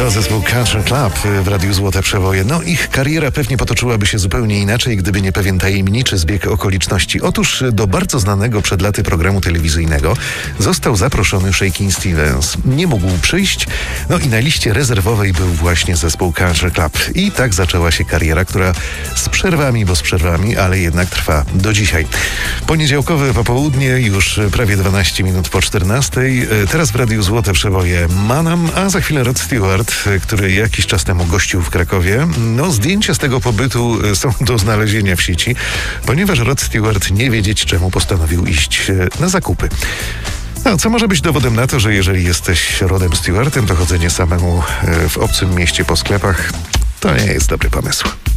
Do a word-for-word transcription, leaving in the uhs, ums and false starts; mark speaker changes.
Speaker 1: To zespół Country Club w Radiu Złote Przewoje. No, ich kariera pewnie potoczyłaby się zupełnie inaczej, gdyby nie pewien tajemniczy zbieg okoliczności. Otóż do bardzo znanego przed laty programu telewizyjnego został zaproszony Shakin' Stevens. Nie mógł przyjść, no i na liście rezerwowej był właśnie zespół Country Club. I tak zaczęła się kariera, która z przerwami, bo z przerwami, ale jednak trwa do dzisiaj. Poniedziałkowe popołudnie, już prawie dwanaście minut po czternastej. Teraz w Radiu Złote Przewoje Manam, a za chwilę Rod Stewart, który jakiś czas temu gościł w Krakowie. No, zdjęcia z tego pobytu są do znalezienia w sieci, ponieważ Rod Stewart nie wiedzieć czemu postanowił iść na zakupy. No, co może być dowodem na to, że jeżeli jesteś Rodem Stewartem, to chodzenie samemu w obcym mieście po sklepach to nie jest dobry pomysł.